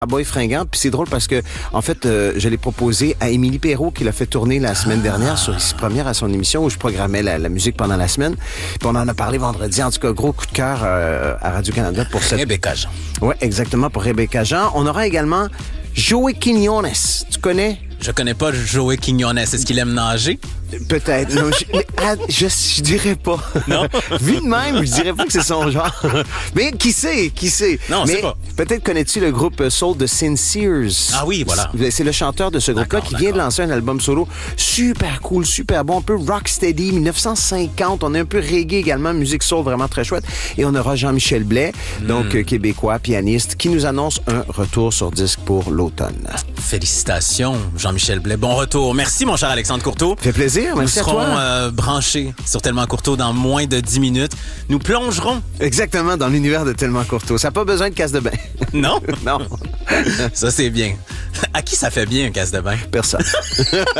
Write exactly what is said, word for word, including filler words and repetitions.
Boy fringant, puis c'est drôle parce que, en fait, euh, je l'ai proposé à Émilie Perrault qui l'a fait tourner la semaine ah. dernière sur Ici Première à son émission où je programmais la, la musique pendant la semaine. Puis on en a parlé vendredi. En tout cas, gros coup de cœur euh, à Radio-Canada pour cette... Rebecca Jean. Oui, exactement, pour Rebecca Jean. On aura également Joey Quiñones. Tu connais? Je connais pas Joey Quiñones. Est-ce qu'il aime nager? Peut-être. Non, je, mais, ah, je, je dirais pas. Non? Vu de même, je dirais pas que c'est son genre. Mais qui sait, qui sait? Non, mais c'est pas. Peut-être connais-tu le groupe soul de Sincères. Ah oui, voilà. C'est le chanteur de ce groupe-là qui vient de lancer un album solo super cool, super bon, un peu rocksteady, dix-neuf cent cinquante. On a un peu reggae également, musique soul vraiment très chouette. Et on aura Jean-Michel Blais, mm. donc euh, québécois, pianiste, qui nous annonce un retour sur disque pour l'automne. Félicitations, Jean-Michel Blais. Bon retour. Merci, mon cher Alexandre Courteau. Ça fait plaisir. Merci Nous à toi. serons euh, branchés sur Tellement Courteau dans moins de dix minutes. Nous plongerons. Exactement, dans l'univers de Tellement Courteau. Ça n'a pas besoin de casse de bain. Non? Non. Ça, c'est bien. À qui ça fait bien, un casse de bain? Personne.